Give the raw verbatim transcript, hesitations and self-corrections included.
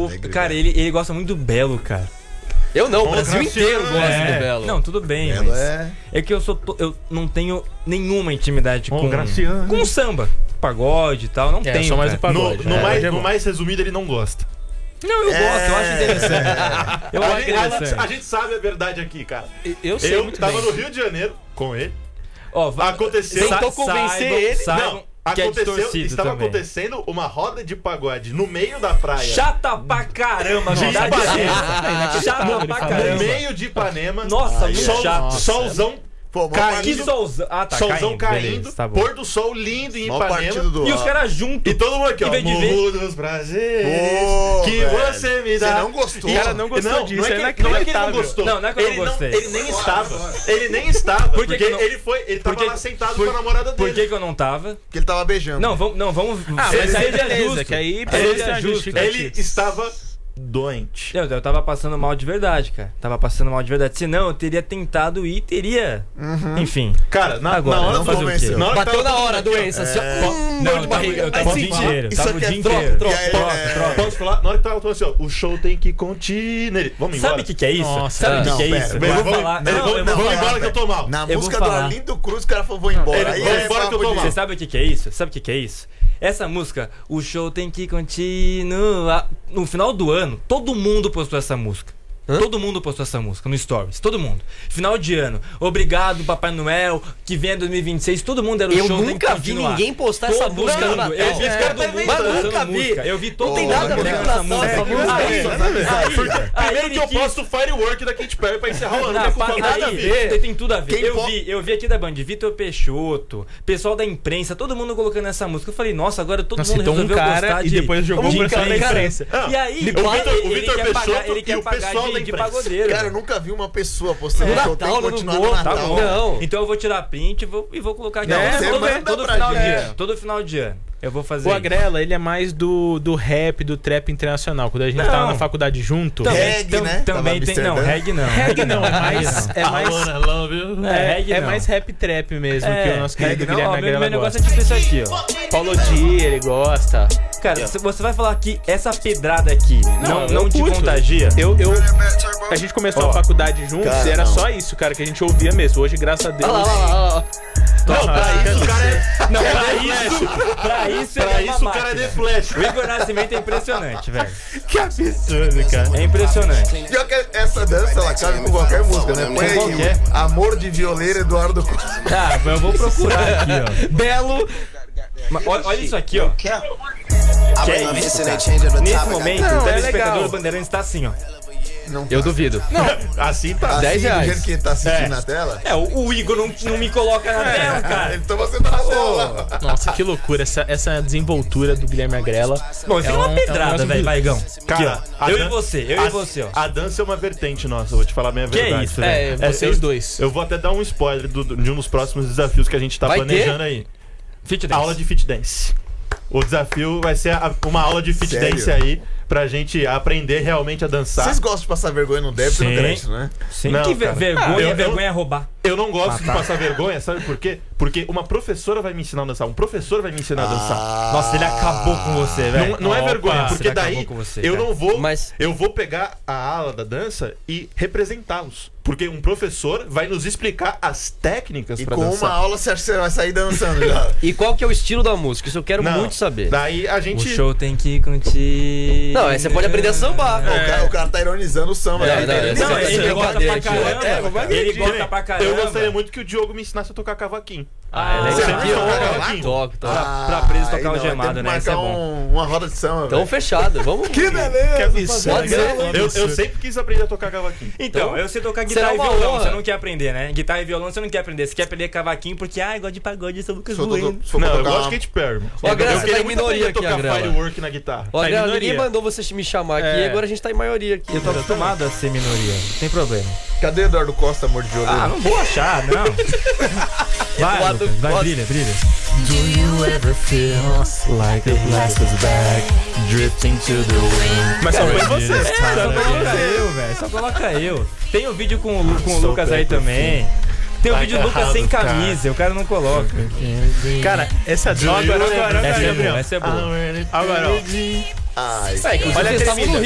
alegre, cara, ele, ele gosta muito do Belo, cara. Eu não, o Brasil inteiro gosta é. do Belo. Não, tudo bem, Belo mas é... é que eu sou to... eu não tenho nenhuma intimidade Ô, com Graciano. com samba, pagode e tal, não É, tenho. só mais o cara. pagode. No, no É, mais, é no bom. mais resumido, ele não gosta. Não, eu É. gosto, eu acho interessante. Eu a, acho gente, a, gente, interessante. a gente sabe a verdade aqui, cara. Eu sei Eu muito tava bem. no Rio de Janeiro com ele. Ó, va- Aconteceu- sa- Tentou convencer saibam- ele? saibam Não, que é aconteceu, distorcido estava também. acontecendo uma roda de pagode no meio da praia. Chata pra caramba, De verdade Ipanema. é. Chata pra No caramba. meio de Ipanema. Nossa, muito sol, chato. solzão Pô, mó Caindo. partido, Que solzão. Ah, tá solzão caindo. caindo, Beleza, tá bom. pôr do sol lindo em mó Ipanema. partido do E os caras juntos. E todo mundo aqui, ó. Em vez de ver- Morro dos prazeres Pô, que velho. você me dá. Você não gostou? E- O cara não gostou não, disso, não é, é que, não é que ele não inacreditável. gostou. Não, não é que eu não ele gostei. ele nem estava. Ele nem estava. Por que porque que não- ele foi. Ele Por tava que- lá sentado por- com a namorada dele. Por que, que eu não tava? Porque ele tava beijando. Não, vamos. Não, vamos Ah, mas aí seja beleza, justo. que aí Seja seja justo. justo. Ele estava doente. Eu, eu tava passando mal de verdade, cara. Tava passando mal de verdade. Senão eu teria tentado ir, teria. Enfim. Cara, na, Agora, na hora não do convenceu. na hora que Bateu tava na todo hora a mundo aqui, ó, doença, assim, ó. Não, Dor de eu tava, barriga. eu tava Aí o dia sim, inteiro. isso Tava o aqui é dia troca, inteiro. troca, Troca, troca. troca, troca. Posso falar? Na hora que tava falando assim, ó, o show tem que continuar. Ele, vamos embora. Sabe o que, que é isso? Nossa, Sabe o que, não, que é pera, isso? pera, Eu vou vamos- falar. ele, Não, vamos- eu vou vamos falar. embora que eu tô mal. Na Eu vou música do falar. Arlindo Cruz, o cara falou, vou embora. Ele- Aí vou é embora que eu tô papo de- mal. Você sabe o que, que é isso? Sabe o que, que é isso? Essa música, o show tem que continuar. No final do ano, todo mundo postou essa música. Hã? Todo mundo postou essa música no Stories. Todo mundo. Final de ano. Obrigado, Papai Noel. Que vem dois mil e vinte e seis. Todo mundo era o Eu show. tem nunca que vi continuar. ninguém postar essa Todo música no mundo. Natal. Eu vi É, todo mas mundo nunca postando vi. música. Eu vi todo Não mundo tem nada a ver postando com essa Natal, música. essa música. Aí, Aí, aí Primeiro ele que eu quis- posto Firework da Katy Perry pra encerrar o ano. Não, que é com para- nada a aí, ver. tem tudo a ver. Quem Eu po- vi, eu vi aqui da Band, Vitor Peixoto, pessoal da imprensa, todo mundo colocando essa música. Eu falei, nossa, agora todo Nossa, mundo citou um resolveu cara gostar e de... depois jogou de o pessoal da imprensa. imprensa. Ah, E aí, o Vitor- ele, o ele Vitor quer pagar, Peixoto ele e quer o pagar pessoal de, da de imprensa. pagodeiro. Cara, eu nunca vi uma pessoa postando No show Natal, tem que no continuar no Gol, Tá Natal. bom. Não. Então eu vou tirar print e vou, e vou colocar aqui. Não, Ó, você todo, manda todo pra final de gente. ano. Todo final de ano. Eu vou fazer O isso. Agrela, ele é mais do, do rap, do trap internacional. Quando a gente Não. tava na faculdade junto. Também, Reggae, tam- né? Também Tava tem. Não, Amsterdã. reggae não. Reggae não, é mais. É mais, É, reggae é não. mais rap trap mesmo que o nosso querido reggae não. Guilherme Ó, meu, Agrela meu negócio gosta. é tipo isso aqui, ó. Paulo Di, ele gosta. Cara, se você vai falar que essa pedrada aqui não, Não, não, eu te curto. contagia. Eu, eu, a gente começou Ó. a faculdade juntos Cara, e era não. só isso, cara, que a gente ouvia mesmo. Hoje, graças a Deus. Não, pra isso o cara é. Não, pra isso, pra isso, ele Pra é uma isso o cara é máquina. The Flash. O Igor Nascimento é impressionante, velho. Que absurdo, cara. É impressionante. Pior que essa dança, ela cabe com qualquer música, né? Põe Com aí, qualquer. Amor de Violeiro, Eduardo Costa. Ah, eu vou procurar aqui, ó. Belo. Mas olha, olha isso aqui, ó. Que é isso, cara? Nesse momento, Não, o é telespectador legal. do Bandeirantes tá assim, ó. Não Eu tá. duvido. Assim tá. Assim, dez reais. do jeito que ele tá assistindo É. na tela. É, o, o Igor não, não me coloca na tela, cara. Então você tá na tela. Nossa, que loucura. Essa, essa desenvoltura do Guilherme Agrela. Bom, isso é É uma um- pedrada, é um negócio velho, de- Vaigão. Cara, Aqui, a ó. Eu dan- e você, eu a, e você, ó. A dança é uma vertente nossa, eu vou te falar a minha Que verdade. isso, É, velho? vocês eu- dois. Eu vou até dar um spoiler do- do- de um dos próximos desafios que a gente tá Vai planejando ter? aí. Fit dance. Aula de fit dance. O desafio vai ser a- uma aula de fit Sério? dance aí, pra gente aprender realmente a dançar. Vocês gostam de passar vergonha no débito e no Sim. crédito, né? Sim, Não, que ver- cara. vergonha, Ah, eu- eu- vergonha é roubar. Eu não gosto de Matar. passar vergonha, sabe por quê? Porque uma professora vai me ensinar a dançar, um professor vai me ensinar a dançar. Ah. Nossa, ele acabou com você, velho. Não, não é Opa, vergonha, porque ele acabou daí com você, eu cara. não vou. Mas- Eu vou pegar a ala da dança e representá-los. Porque um professor vai nos explicar as técnicas E pra com dançar. uma aula você acha que você vai sair dançando já. E qual que é o estilo da música? Isso eu quero Não, muito saber. Daí a O gente. show tem que continuar. Não, aí você pode aprender a sambar. O, cara, o cara tá ironizando o samba. É, né? não, Ele- essa- Não, essa ele gosta brincadeira pra aqui, ó. caramba. É, vamos ele agredir, gosta pra caramba. Eu gostaria muito que o Diogo me ensinasse a tocar cavaquinho. Ah, é Você legal. viu? Cavaquinho. Toque, toque. Ah, pra preso tocar aí o não, gemado, tem que né? Isso é marcar bom. um- uma roda de samba. Então velho. fechado, vamos. Que beleza! Pode ser. Eu, eu sempre quis aprender a tocar cavaquinho. Então, eu sei tocar guitarra será e uma violão, honra. você não quer aprender, né? Guitarra e violão você não quer aprender. Você quer aprender cavaquinho porque, ah, eu gosto de pagode, eu sou Lucas Se eu Bueno. tô- se eu Não, eu tocar gosto uma- de Katy Perry. mano. Ó, Graça, eu tá queria em muito minoria aprender a aqui, tocar Agrela. Firework na guitarra. Ó, Tá em Grela, minoria. ninguém mandou você me chamar aqui, É. agora a gente tá em maioria aqui. Eu tô acostumado a ser minoria, não tem problema. Cadê Eduardo Costa, amor de violeiro? Ah, não vou achar, não. Vai, Eduardo Lucas, vai, Costa. brilha, brilha. Do you ever feel like a blast is back, drifting to the wind? Mas só foi você. É, só coloca eu, velho, só coloca eu. Tem o vídeo com, o Lu- com o Lucas aí também. Tem o vídeo do Lucas sem camisa, o cara não coloca. Cara, essa Do agora, you agora, ever agora, Essa é Gabriel. boa, essa é boa. I'm ready to Agora, ó. begin. Ai, É, inclusive Olha a vocês estavam no tremida.